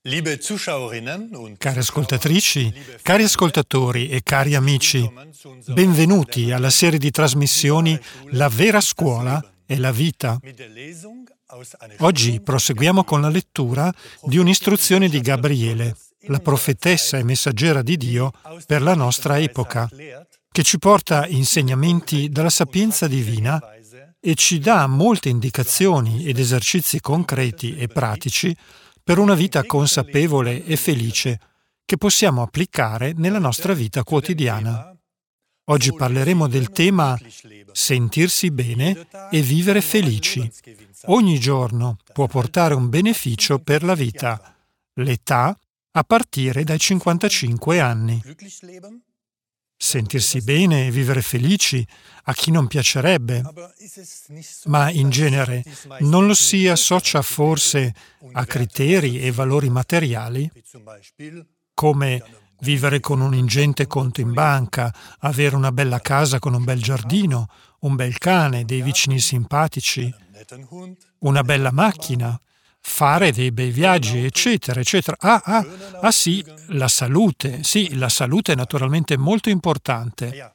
Care ascoltatrici, cari ascoltatori e cari amici, benvenuti alla serie di trasmissioni La vera scuola è la vita. Oggi proseguiamo con la lettura di un'istruzione di Gabriele, la profetessa e messaggera di Dio per la nostra epoca, che ci porta insegnamenti dalla sapienza divina e ci dà molte indicazioni ed esercizi concreti e pratici per una vita consapevole e felice che possiamo applicare nella nostra vita quotidiana. Oggi parleremo del tema sentirsi bene e vivere felici. Ogni giorno può portare un beneficio per la vita. L'età a partire dai 55 anni. Sentirsi bene e vivere felici a chi non piacerebbe, ma in genere non lo si associa forse a criteri e valori materiali, come vivere con un ingente conto in banca, avere una bella casa con un bel giardino, un bel cane, dei vicini simpatici, una bella macchina, fare dei bei viaggi, eccetera, eccetera. Sì, la salute. Sì, la salute è naturalmente molto importante.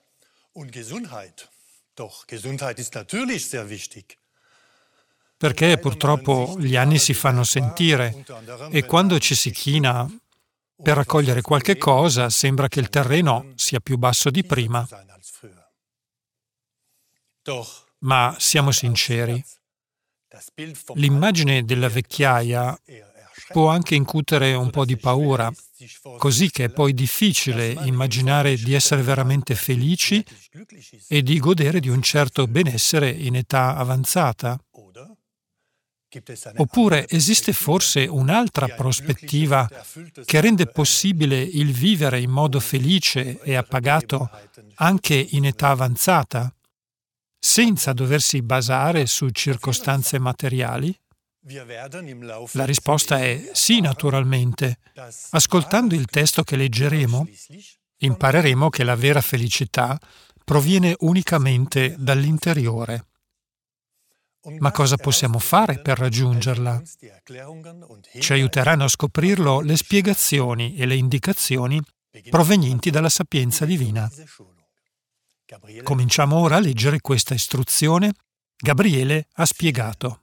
Perché purtroppo gli anni si fanno sentire e quando ci si china per raccogliere qualche cosa sembra che il terreno sia più basso di prima. Ma siamo sinceri. L'immagine della vecchiaia può anche incutere un po' di paura, così che è poi difficile immaginare di essere veramente felici e di godere di un certo benessere in età avanzata. Oppure esiste forse un'altra prospettiva che rende possibile il vivere in modo felice e appagato anche in età avanzata, senza doversi basare su circostanze materiali? La risposta è sì, naturalmente. Ascoltando il testo che leggeremo, impareremo che la vera felicità proviene unicamente dall'interiore. Ma cosa possiamo fare per raggiungerla? Ci aiuteranno a scoprirlo le spiegazioni e le indicazioni provenienti dalla sapienza divina. Cominciamo ora a leggere questa istruzione. Gabriele ha spiegato.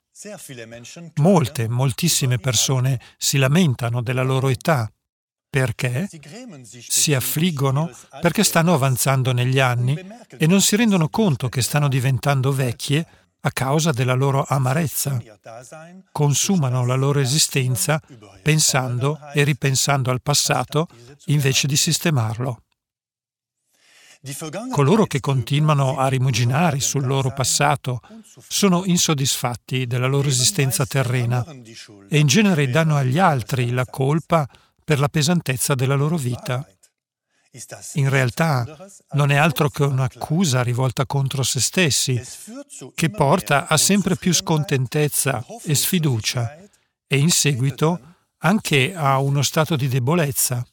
Moltissime persone si lamentano della loro età. Perché? Si affliggono perché stanno avanzando negli anni e non si rendono conto che stanno diventando vecchie a causa della loro amarezza. Consumano la loro esistenza pensando e ripensando al passato invece di sistemarlo. Coloro che continuano a rimuginare sul loro passato sono insoddisfatti della loro esistenza terrena e in genere danno agli altri la colpa per la pesantezza della loro vita. In realtà non è altro che un'accusa rivolta contro se stessi, che porta a sempre più scontentezza e sfiducia e in seguito anche a uno stato di debolezza.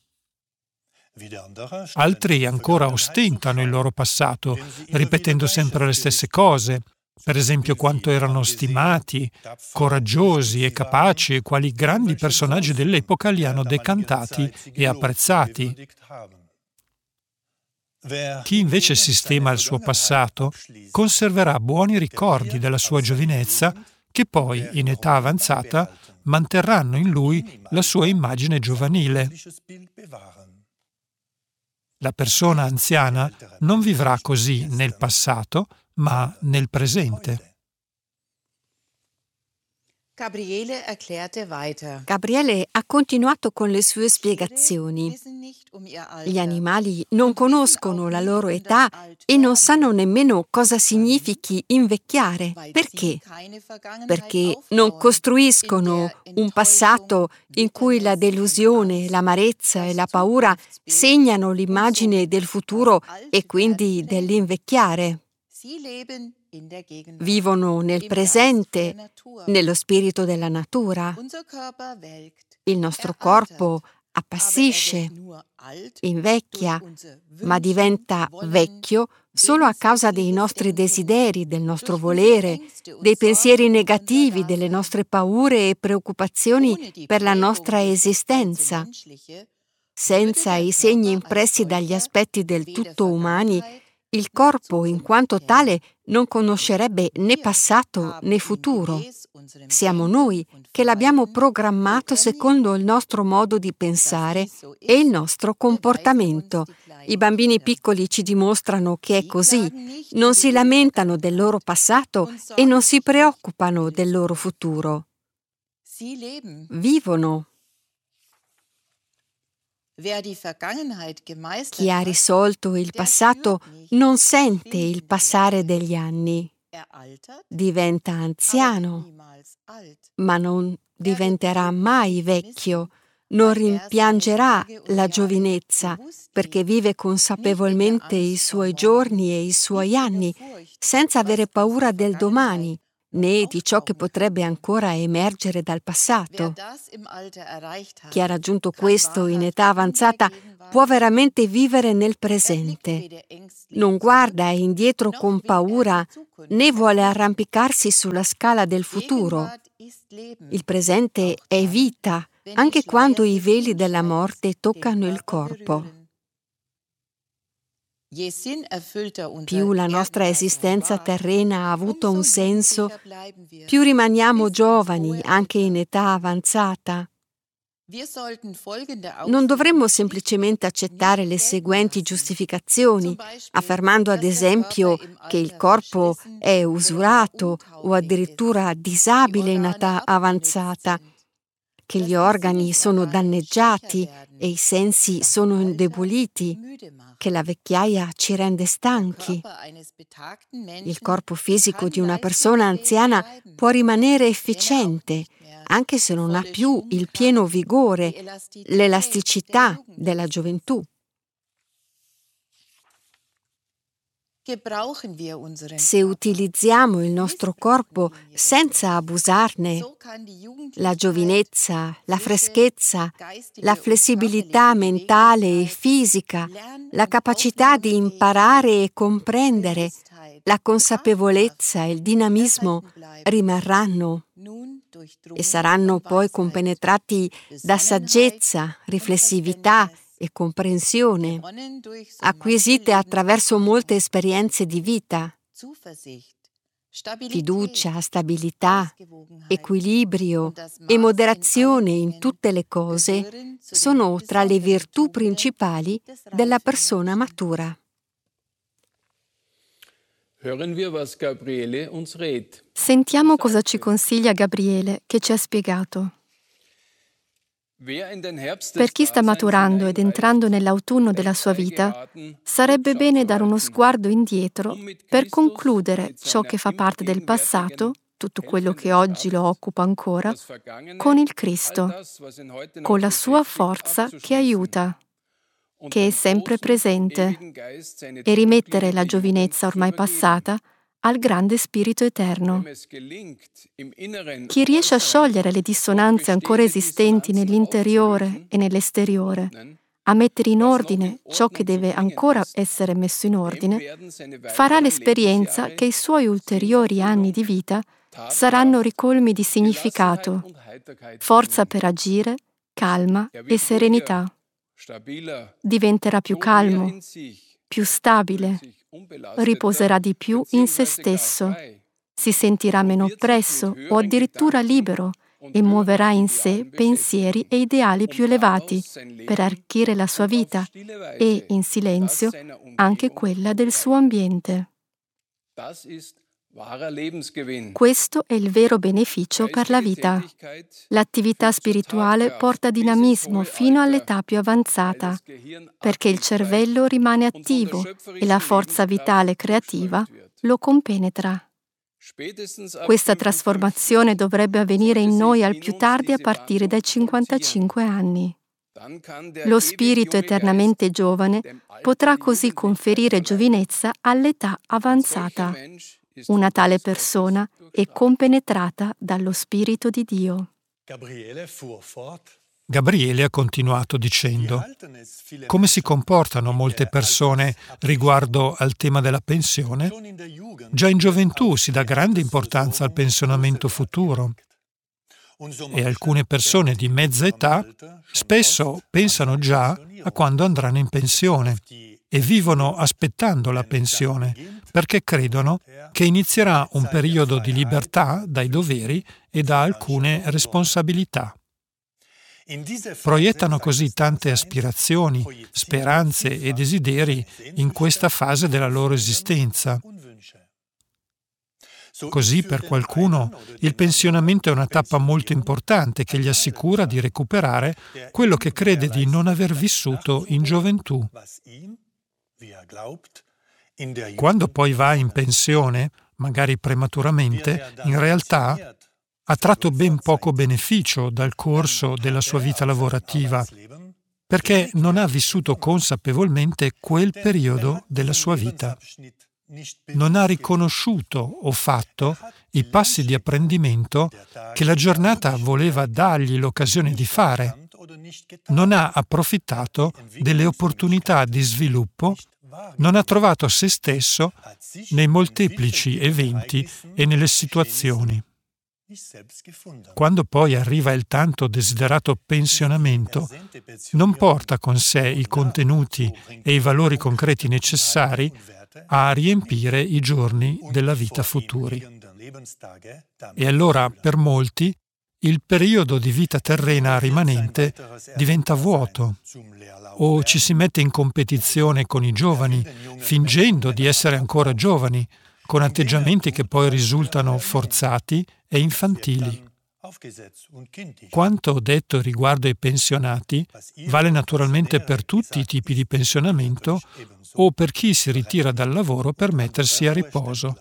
Altri ancora ostentano il loro passato, ripetendo sempre le stesse cose, per esempio quanto erano stimati, coraggiosi e capaci e quali grandi personaggi dell'epoca li hanno decantati e apprezzati. Chi invece sistema il suo passato conserverà buoni ricordi della sua giovinezza che poi, in età avanzata, manterranno in lui la sua immagine giovanile. La persona anziana non vivrà così nel passato, ma nel presente. Gabriele ha continuato con le sue spiegazioni. Gli animali non conoscono la loro età e non sanno nemmeno cosa significhi invecchiare. Perché? Perché non costruiscono un passato in cui la delusione, l'amarezza e la paura segnano l'immagine del futuro e quindi dell'invecchiare. Vivono nel presente, nello spirito della natura. Il nostro corpo appassisce, invecchia, ma diventa vecchio solo a causa dei nostri desideri, del nostro volere, dei pensieri negativi, delle nostre paure e preoccupazioni per la nostra esistenza. Senza i segni impressi dagli aspetti del tutto umani, il corpo, in quanto tale, non conoscerebbe né passato né futuro. Siamo noi che l'abbiamo programmato secondo il nostro modo di pensare e il nostro comportamento. I bambini piccoli ci dimostrano che è così. Non si lamentano del loro passato e non si preoccupano del loro futuro. Vivono. Chi ha risolto il passato non sente il passare degli anni. Diventa anziano, ma non diventerà mai vecchio, non rimpiangerà la giovinezza, perché vive consapevolmente i suoi giorni e i suoi anni, senza avere paura del domani, né di ciò che potrebbe ancora emergere dal passato. Chi ha raggiunto questo in età avanzata può veramente vivere nel presente. Non guarda indietro con paura né vuole arrampicarsi sulla scala del futuro. Il presente è vita, anche quando i veli della morte toccano il corpo. Più la nostra esistenza terrena ha avuto un senso, più rimaniamo giovani anche in età avanzata. Non dovremmo semplicemente accettare le seguenti giustificazioni, affermando ad esempio che il corpo è usurato o addirittura disabile in età avanzata, che gli organi sono danneggiati e i sensi sono indeboliti, che la vecchiaia ci rende stanchi. Il corpo fisico di una persona anziana può rimanere efficiente, anche se non ha più il pieno vigore, l'elasticità della gioventù. Se utilizziamo il nostro corpo senza abusarne, la giovinezza, la freschezza, la flessibilità mentale e fisica, la capacità di imparare e comprendere, la consapevolezza e il dinamismo rimarranno e saranno poi compenetrati da saggezza, riflessività e comprensione, acquisite attraverso molte esperienze di vita. Fiducia, stabilità, equilibrio e moderazione in tutte le cose sono tra le virtù principali della persona matura. Sentiamo cosa ci consiglia Gabriele, che ci ha spiegato. Per chi sta maturando ed entrando nell'autunno della sua vita, sarebbe bene dare uno sguardo indietro per concludere ciò che fa parte del passato, tutto quello che oggi lo occupa ancora, con il Cristo, con la sua forza che aiuta, che è sempre presente, e rimettere la giovinezza ormai passata al grande spirito eterno. Chi riesce a sciogliere le dissonanze ancora esistenti nell'interiore e nell'esteriore, a mettere in ordine ciò che deve ancora essere messo in ordine, farà l'esperienza che i suoi ulteriori anni di vita saranno ricolmi di significato, forza per agire, calma e serenità. Diventerà più calmo, più stabile, riposerà di più in se stesso, si sentirà meno oppresso o addirittura libero e muoverà in sé pensieri e ideali più elevati per arricchire la sua vita e, in silenzio, anche quella del suo ambiente. Questo è il vero beneficio per la vita. L'attività spirituale porta dinamismo fino all'età più avanzata, perché il cervello rimane attivo e la forza vitale creativa lo compenetra. Questa trasformazione dovrebbe avvenire in noi al più tardi a partire dai 55 anni. Lo spirito eternamente giovane potrà così conferire giovinezza all'età avanzata. Una tale persona è compenetrata dallo Spirito di Dio. Gabriele ha continuato dicendo: come si comportano molte persone riguardo al tema della pensione? Già in gioventù si dà grande importanza al pensionamento futuro e alcune persone di mezza età spesso pensano già a quando andranno in pensione e vivono aspettando la pensione perché credono che inizierà un periodo di libertà dai doveri e da alcune responsabilità. Proiettano così tante aspirazioni, speranze e desideri in questa fase della loro esistenza. Così per qualcuno il pensionamento è una tappa molto importante che gli assicura di recuperare quello che crede di non aver vissuto in gioventù. Quando poi va in pensione, magari prematuramente, in realtà ha tratto ben poco beneficio dal corso della sua vita lavorativa, perché non ha vissuto consapevolmente quel periodo della sua vita. Non ha riconosciuto o fatto i passi di apprendimento che la giornata voleva dargli l'occasione di fare. Non ha approfittato delle opportunità di sviluppo, non ha trovato se stesso nei molteplici eventi e nelle situazioni. Quando poi arriva il tanto desiderato pensionamento, non porta con sé i contenuti e i valori concreti necessari a riempire i giorni della vita futuri. E allora, per molti, il periodo di vita terrena rimanente diventa vuoto, o ci si mette in competizione con i giovani, fingendo di essere ancora giovani, con atteggiamenti che poi risultano forzati e infantili. Quanto detto riguardo ai pensionati vale naturalmente per tutti i tipi di pensionamento o per chi si ritira dal lavoro per mettersi a riposo.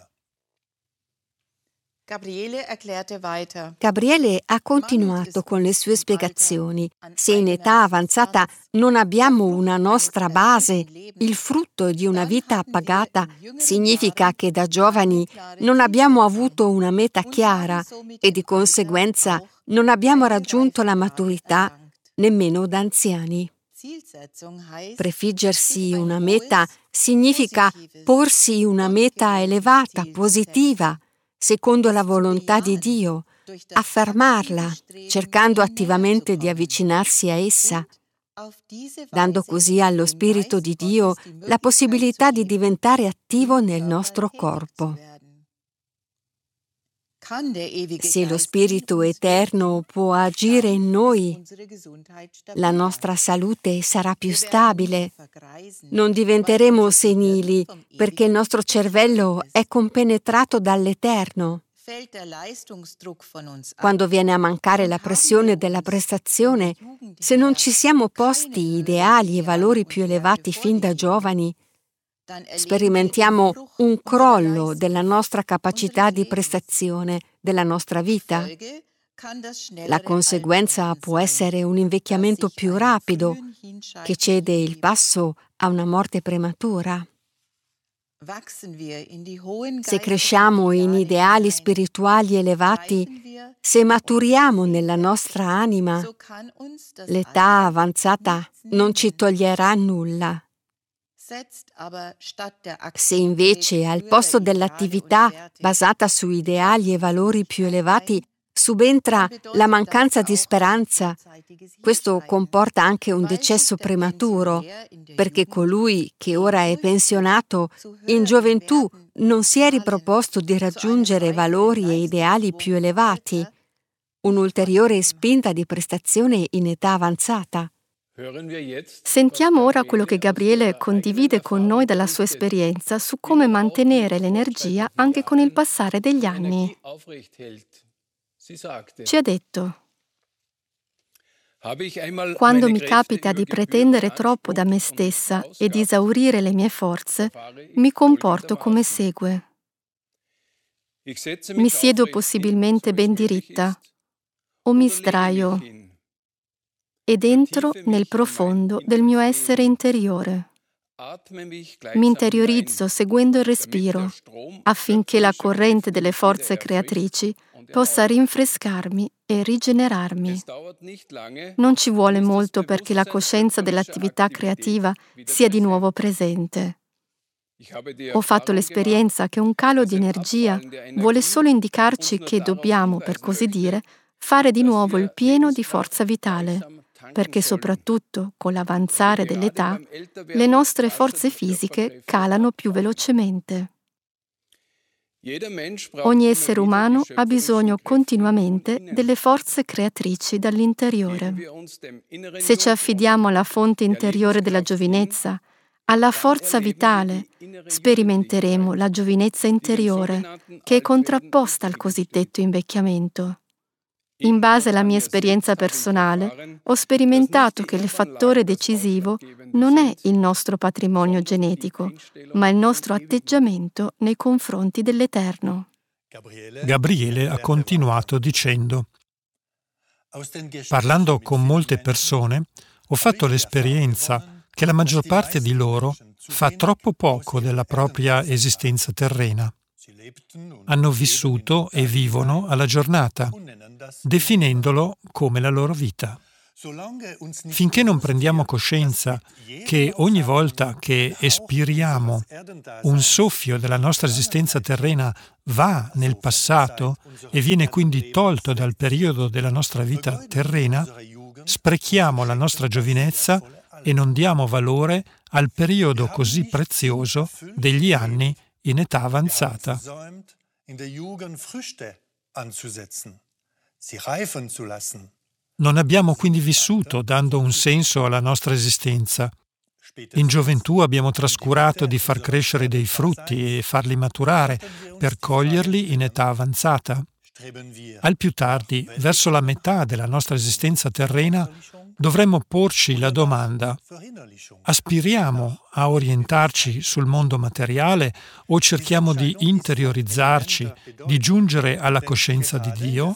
Gabriele ha continuato con le sue spiegazioni. Se in età avanzata non abbiamo una nostra base, il frutto di una vita appagata, significa che da giovani non abbiamo avuto una meta chiara e di conseguenza non abbiamo raggiunto la maturità nemmeno da anziani. Prefiggersi una meta significa porsi una meta elevata, positiva, secondo la volontà di Dio, affermarla, cercando attivamente di avvicinarsi a essa, dando così allo Spirito di Dio la possibilità di diventare attivo nel nostro corpo. Se lo Spirito Eterno può agire in noi, la nostra salute sarà più stabile. Non diventeremo senili perché il nostro cervello è compenetrato dall'Eterno. Quando viene a mancare la pressione della prestazione, se non ci siamo posti ideali e valori più elevati fin da giovani, sperimentiamo un crollo della nostra capacità di prestazione, della nostra vita. La conseguenza può essere un invecchiamento più rapido, che cede il passo a una morte prematura. Se cresciamo in ideali spirituali elevati, se maturiamo nella nostra anima, l'età avanzata non ci toglierà nulla. Se invece al posto dell'attività basata su ideali e valori più elevati subentra la mancanza di speranza, questo comporta anche un decesso prematuro, perché colui che ora è pensionato in gioventù non si è riproposto di raggiungere valori e ideali più elevati, un'ulteriore spinta di prestazione in età avanzata. Sentiamo ora quello che Gabriele condivide con noi dalla sua esperienza su come mantenere l'energia anche con il passare degli anni. Ci ha detto: quando mi capita di pretendere troppo da me stessa e di esaurire le mie forze, mi comporto come segue. Mi siedo possibilmente ben diritta o mi sdraio ed entro nel profondo del mio essere interiore. Mi interiorizzo seguendo il respiro, affinché la corrente delle forze creatrici possa rinfrescarmi e rigenerarmi. Non ci vuole molto perché la coscienza dell'attività creativa sia di nuovo presente. Ho fatto l'esperienza che un calo di energia vuole solo indicarci che dobbiamo, per così dire, fare di nuovo il pieno di forza vitale, perché soprattutto con l'avanzare dell'età le nostre forze fisiche calano più velocemente. Ogni essere umano ha bisogno continuamente delle forze creatrici dall'interiore. Se ci affidiamo alla fonte interiore della giovinezza, alla forza vitale, sperimenteremo la giovinezza interiore, che è contrapposta al cosiddetto invecchiamento. In base alla mia esperienza personale, ho sperimentato che il fattore decisivo non è il nostro patrimonio genetico, ma il nostro atteggiamento nei confronti dell'Eterno. Gabriele ha continuato dicendo: parlando con molte persone, ho fatto l'esperienza che la maggior parte di loro fa troppo poco della propria esistenza terrena. Hanno vissuto e vivono alla giornata, definendolo come la loro vita. Finché non prendiamo coscienza che ogni volta che espiriamo un soffio della nostra esistenza terrena va nel passato e viene quindi tolto dal periodo della nostra vita terrena, sprechiamo la nostra giovinezza e non diamo valore al periodo così prezioso degli anni in età avanzata. Non abbiamo quindi vissuto dando un senso alla nostra esistenza. In gioventù abbiamo trascurato di far crescere dei frutti e farli maturare per coglierli in età avanzata. Al più tardi, verso la metà della nostra esistenza terrena, dovremmo porci la domanda: aspiriamo a orientarci sul mondo materiale o cerchiamo di interiorizzarci, di giungere alla coscienza di Dio?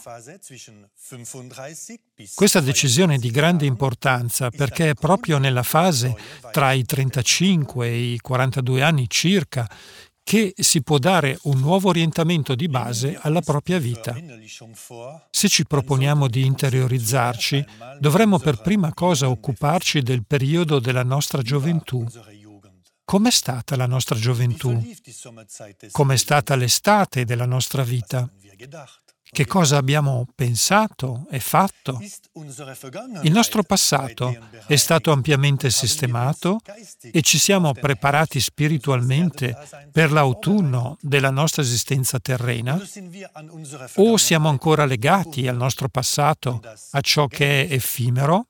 Questa decisione è di grande importanza perché è proprio nella fase tra i 35 e i 42 anni circa che si può dare un nuovo orientamento di base alla propria vita. Se ci proponiamo di interiorizzarci, dovremmo per prima cosa occuparci del periodo della nostra gioventù. Com'è stata la nostra gioventù? Com'è stata l'estate della nostra vita? Che cosa abbiamo pensato e fatto? Il nostro passato è stato ampiamente sistemato e ci siamo preparati spiritualmente per l'autunno della nostra esistenza terrena? O siamo ancora legati al nostro passato, a ciò che è effimero?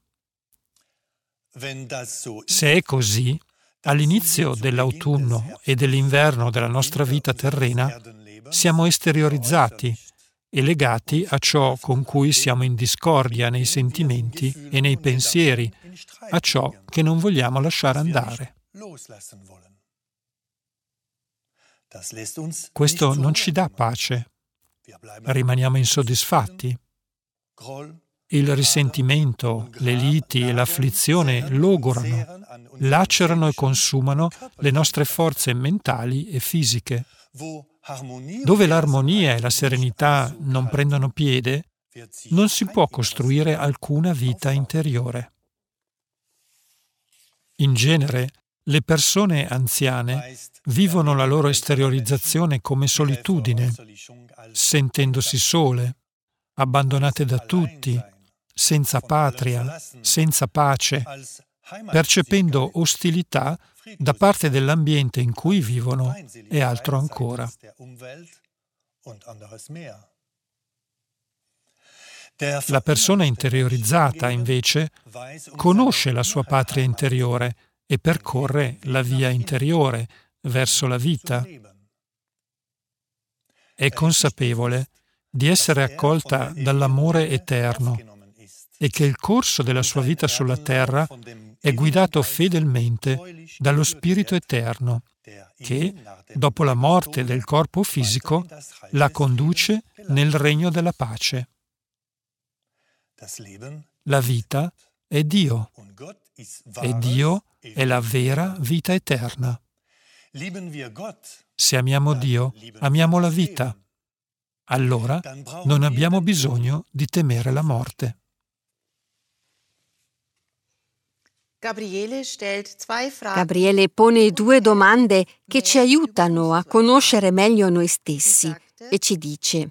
Se è così, all'inizio dell'autunno e dell'inverno della nostra vita terrena siamo esteriorizzati e legati a ciò con cui siamo in discordia nei sentimenti e nei pensieri, a ciò che non vogliamo lasciare andare. Questo non ci dà pace. Rimaniamo insoddisfatti. Il risentimento, le liti e l'afflizione logorano, lacerano e consumano le nostre forze mentali e fisiche. Dove l'armonia e la serenità non prendono piede, non si può costruire alcuna vita interiore. In genere, le persone anziane vivono la loro esteriorizzazione come solitudine, sentendosi sole, abbandonate da tutti, senza patria, senza pace, percependo ostilità da parte dell'ambiente in cui vivono e altro ancora. La persona interiorizzata, invece, conosce la sua patria interiore e percorre la via interiore verso la vita. È consapevole di essere accolta dall'amore eterno e che il corso della sua vita sulla terra è guidato fedelmente dallo Spirito Eterno, che, dopo la morte del corpo fisico, la conduce nel regno della pace. La vita è Dio, e Dio è la vera vita eterna. Se amiamo Dio, amiamo la vita. Allora non abbiamo bisogno di temere la morte. Gabriele pone 2 domande che ci aiutano a conoscere meglio noi stessi e ci dice: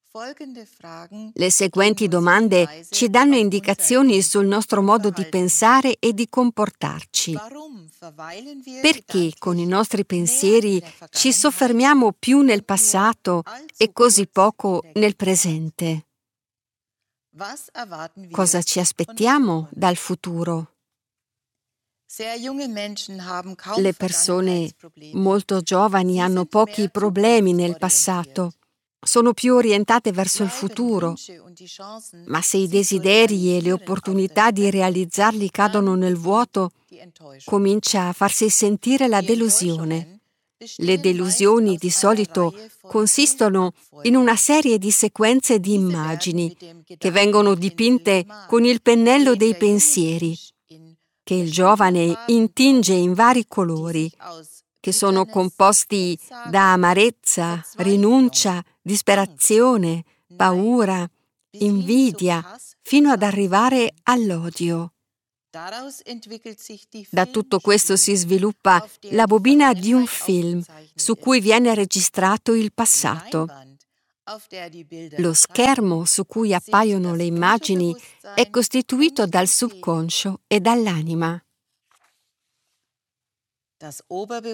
le seguenti domande ci danno indicazioni sul nostro modo di pensare e di comportarci. Perché con i nostri pensieri ci soffermiamo più nel passato e così poco nel presente? Cosa ci aspettiamo dal futuro? Le persone molto giovani hanno pochi problemi nel passato. Sono più orientate verso il futuro, ma se i desideri e le opportunità di realizzarli cadono nel vuoto, comincia a farsi sentire la delusione. Le delusioni di solito consistono in una serie di sequenze di immagini che vengono dipinte con il pennello dei pensieri, che il giovane intinge in vari colori, che sono composti da amarezza, rinuncia, disperazione, paura, invidia, fino ad arrivare all'odio. Da tutto questo si sviluppa la bobina di un film su cui viene registrato il passato. Lo schermo su cui appaiono le immagini è costituito dal subconscio e dall'anima.